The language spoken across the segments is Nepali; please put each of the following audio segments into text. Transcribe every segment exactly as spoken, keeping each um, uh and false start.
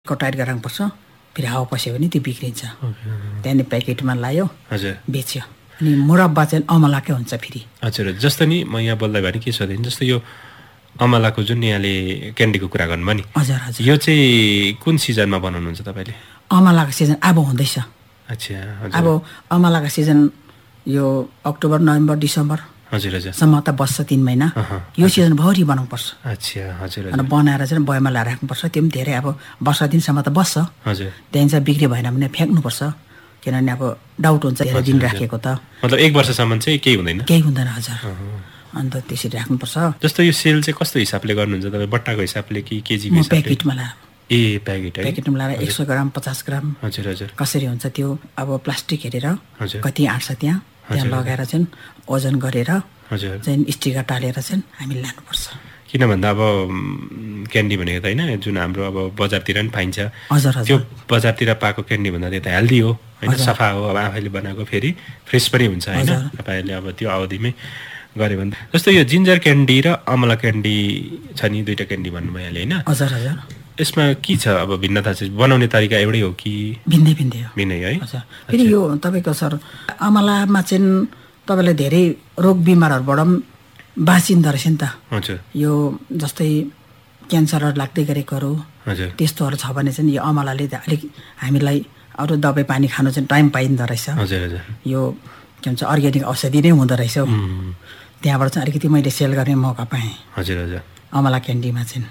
टाइट गराउनुपर्छ, फेरि हावा पस्यो भने त्यो बिग्रिन्छ। त्यहाँदेखि प्याकेटमा लायो, हजुर बेच्यो। अनि मुरब्बा चाहिँ अमलाकै हुन्छ फेरि। हजुर जस्तो नि म यहाँ बोल्दाखेरि के सोधेँ, जस्तो यो अमलाको जुन यहाँले क्यान्डीको कुरा गर्नुभयो नि, हजुर हजुर यो चाहिँ कुन सिजनमा बनाउनुहुन्छ तपाईँले? अमलाको सिजन अब हुँदैछ। अच्छा अब अमलाको सिजन यो अक्टोबर नोभेम्बर डिसेम्बर हजुर हजुर सम्म त बस्छ, तिन महिना। यो सिजन भरि बनाउनुपर्छ। अच्छा हजुर अनि बनाएर चाहिँ बयमा ल्याएर राख्नुपर्छ। त्यो पनि धेरै अब वर्ष दिनसम्म त बस्छ। हजुर त्यहाँदेखि चाहिँ बिग्रियो भएन भने फ्याँक्नुपर्छ, किनभने अब डाउट हुन्छ धेरै दिन राखेको त। मतलब एक वर्षसम्म चाहिँ केही हुँदैन? केही हुँदैन हजुर। अन्त त्यसरी राख्नुपर्छ। जस्तो यो सेल चाहिँ कस्तो हिसाबले गर्नुहुन्छ तपाईँ? बट्टाको हिसाबले कि केजीको हिसाबले? प्याकेटमा ल्याएर। ए प्याकेट है? प्याकेटमा ल्याएर एक सौ ग्राम पचास ग्राम हजुर हजुर कसरी हुन्छ त्यो अब प्लास्टिक हेरेर हजुर कति आँट्छ त्यहाँ त्यहाँ लगाएर चाहिँ ओजन गरेर हजुर चाहिँ स्टिकर टालेर चाहिँ हामीले लानुपर्छ। किन भन्दा अब क्यान्डी भनेको त होइन, जुन हाम्रो अब बजारतिर पनि पाइन्छ, हजुर त्यो बजारतिर पाएको क्यान्डी भन्दा त्यो त हेल्दी हो होइन, सफा हो, अब आफैले बनाएको फेरि फ्रेस पनि हुन्छ होइन। तपाईँले अब त्यो अवधिमै गऱ्यो भने जस्तो यो जिन्जर क्यान्डी र अमला क्यान्डी छ नि, दुईवटा क्यान्डी भन्नुभयो यहाँले होइन? हजुर हजुर यसमा के छ अब भिन्नता चाहिँ? बनाउने तरिका एउटै हो कि भिन्दै भिन्दै हो? भिन्नै है। हजुर फेरि यो तपाईँको सर अमलामा चाहिँ तपाईँलाई धेरै रोग बिमारहरूबाट पनि बाँचिँदो रहेछ नि त। हजुर यो जस्तै क्यान्सरहरू लाग्दै गरेकोहरू हजुर त्यस्तोहरू छ भने चाहिँ यो अमलाले अलिक हामीलाई अरू दबाई पानी खानु चाहिँ टाइम पाइँदो रहेछ। हजुर हजुर यो के भन्छ अर्ग्यानिक औषधि नै हुँदो रहेछ हौ। त्यहाँबाट चाहिँ अलिकति मैले सेल गर्ने मौका पाएँ हजुर हजुर अमला क्यान्डीमा चाहिँ।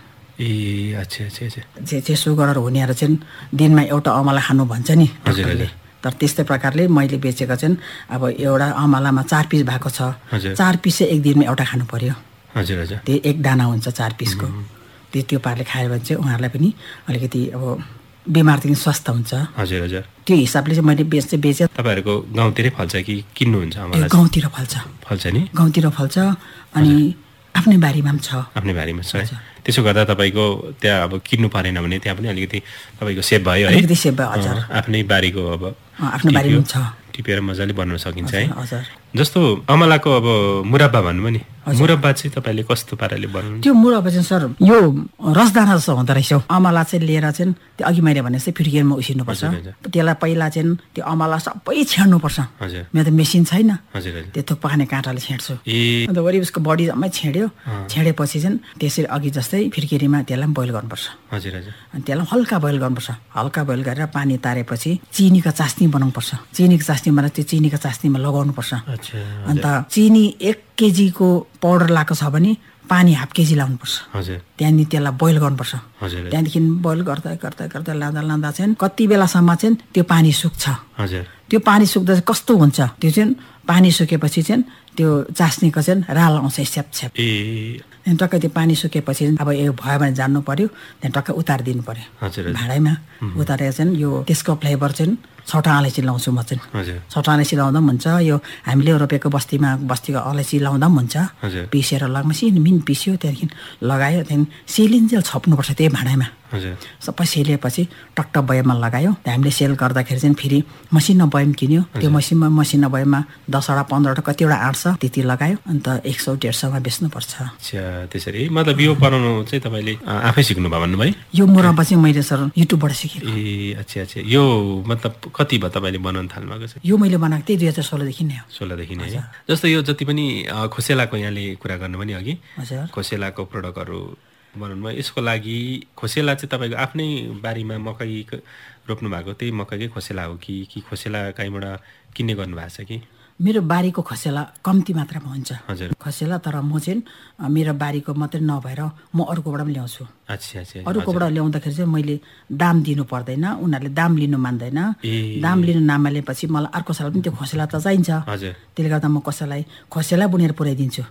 ए अच्छा अच्छा अच्छा जे जे सुगरहरू हुनेहरू चाहिँ दिनमा एउटा अमला खानु भन्छ नि डक्टरले। तर त्यस्तै प्रकारले मैले बेचेको चाहिँ अब एउटा अमलामा चार पिस भएको छ, चार पिस चाहिँ एक दिनमा एउटा खानु पर्यो। हजुर हजुर त्यो एक दाना हुन्छ चार पिसको। त्यो त्यो पाराले खायो भने चाहिँ उहाँहरूलाई पनि अलिकति अब बिमारदेखि स्वस्थ हुन्छ। हजुर हजुर त्यो हिसाबले चाहिँ मैले बेच चाहिँ बेचेँ। तपाईँहरूको गाउँतिरै फल्छ कि किन्नुहुन्छ अमला? गाउँतिर फल्छ। फल्छ नि? गाउँतिर फल्छ अनि आफ्नै बारीमा पनि छ। आफ्नै बारीमा छ है। त्यसो गर्दा तपाईँको त्यहाँ अब किन्नु परेन भने त्यहाँ पनि अलिकति तपाईँको सेभ भयो है? अलिकति सेभ भयो हजुर। आफ्नै बारीको अब आफ्नो बारीमा छ, टिपेर मजाले बनाउन सकिन्छ है। हजुर जस्तो अमलाको अब मुरब्बा भन्नुभयो नि, मुरब्बा चाहिँ तपाईँले कस्तो पाराले बनाउनु? त्यो मुरब्बा चाहिँ सर यो रसदाना जस्तो हुँदो रहेछ। अमला चाहिँ लिएर चाहिँ त्यो अघि मैले भने जस्तै फिर्केरमा उसिन्नुपर्छ। त्यसलाई पहिला चाहिँ त्यो अमला सबै छेड्नुपर्छ। हजुर मेरो त मेसिन छैन, हजुर त्यो पकाउने काँटाले छेड्छु। ए अन्त वरि उसको बडी जम्मै छेड्यो। छेडेपछि चाहिँ त्यसरी अघि जस्तै फिर्केरीमा त्यसलाई पनि बोइल गर्नुपर्छ। हजुर हजुर अनि त्यसलाई हल्का बोइल गर्नुपर्छ। हल्का बोइल गरेर पानी तारेपछि चिनीको चास्नी बनाउनुपर्छ। चिनीको चास्नी बनाएर त्यो चिनीको चास्नीमा लगाउनुपर्छ। अन्त चिनी एक केजीको पाउडर लगाएको छ भने पानी हाफ केजी लाउनुपर्छ। हजुर त्यहाँदेखि त्यसलाई बोइल गर्नुपर्छ। हजुर त्यहाँदेखि बोइल गर्दा गर्दा गर्दा लाँदा लाँदा चाहिँ कति बेलासम्म चाहिँ त्यो पानी सुक्छ। हजुर त्यो पानी सुक्दा चाहिँ कस्तो हुन्छ, त्यो चाहिँ पानी सुकेपछि चाहिँ त्यो चास्नीको चाहिँ राल आउँछ स्याप स्याप। ए त्यहाँदेखि टक्कै त्यो पानी सुकेपछि अब यो भयो भने जान्नु पर्यो, त्यहाँ टक्कै उतारिदिनु पर्यो भाँडामा। उतारेर चाहिँ यो त्यसको फ्लेभर चाहिँ छौटा अलैँची लाउँछु म चाहिँ। छौटा अलैँची लाउँदा पनि हुन्छ, यो हामीले रोपेको बस्तीमा बस्तीको अलैँची लाउँदा पनि हुन्छ। पिसेर लगमेसिन मिन पिस्यो, त्यहाँदेखि लगायो, त्यहाँदेखि सेलिन्जेल छप्नुपर्छ त्यही भाँडामा। सबै सेलिएपछि टक्क बयममा लगायो। हामीले सेल गर्दाखेरि चाहिँ फेरि मसिनो बयम किन्यो, त्यो मसिनमा मसिनो बयममा दसवटा पन्ध्रवटा कतिवटा आँट्छ त्यति लगायो। अन्त एक सौ डेढ सौमा बेच्नुपर्छ। अच्छा त्यसरी मतलब यो बनाउनु चाहिँ तपाईँले आफै सिक्नुभयो भन्नुभयो? यो मुरब्बा चाहिँ मैले सर युट्युबबाट सिकेँ। ए अच्छा अच्छा यो मतलब कति भयो तपाईँले बनाउनु थाल्नु भएको छ? यो मैले बनाएको थिएँ दुई हजार सोह्रदेखि नै हो। सोह्रदेखि नै है। जस्तो यो जति पनि खोसेलाको यहाँले कुरा गर्नुभयो नि अघि, खोसेलाको प्रडक्टहरू बनाउनु भयो, यसको लागि खोसेला चाहिँ तपाईँको आफ्नै बारीमा मकै रोप्नु भएको त्यही मकैकै खोसेला हो कि कि खोसेला कहीँबाट किन्ने गर्नु भएको छ कि? मेरो बारीको खसेला कम्ती मात्रामा हुन्छ हजुर खसेला, तर म चाहिँ मेरो बारीको मात्रै नभएर म अरूकोबाट पनि ल्याउँछु। अच्छा अच्छा अरूकोबाट ल्याउँदाखेरि चाहिँ मैले दाम दिनु पर्दैन, उनीहरूले दाम लिनु मान्दैन। दाम लिनु नमानेपछि मलाई अर्को साल पनि त्यो खसेला त चाहिन्छ। त्यसले गर्दा म कसैलाई खसेला बुनेर पुऱ्याइदिन्छु।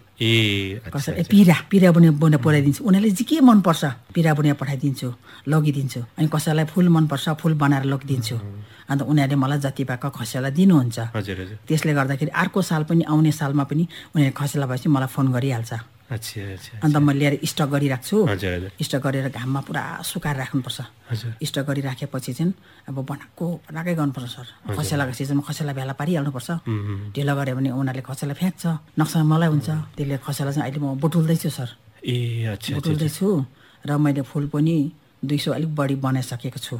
ए कसैलाई पिरा पिरा बुने बुने पुऱ्याइदिन्छु। उनीहरूले चाहिँ के मनपर्छ पिरा बुनेर पठाइदिन्छु, लगिदिन्छु। अनि कसैलाई फुल मनपर्छ फुल बनाएर लगिदिन्छु। अन्त उनीहरूले मलाई जति भएको खसेला दिनुहुन्छ। त्यसले गर्दाखेरि अर्को साल पनि आउने सालमा पनि उनीहरूले खसेला भएपछि मलाई फोन गरिहाल्छ। अच्छा अच्छा अन्त म ल्याएर स्टक गरिराख्छु। स्टक गरेर घाममा पुरा सुकाएर राख्नुपर्छ। स्टक गरिराखेपछि चाहिँ अब बनाएको बनाएकै गर्नुपर्छ सर। खसेलाको सिजनमा खसेला भेला पारिहाल्नुपर्छ। ढिलो गऱ्यो भने उनीहरूले खसेला फ्याँक्छ, नक्सा मलाई हुन्छ। त्यसले खसेला चाहिँ अहिले म बुटुल्दैछु सर। ए अच्छा बुटुल्दैछु र मैले फुल पनि दुई सौ अलिक बढी बनाइसकेको छु।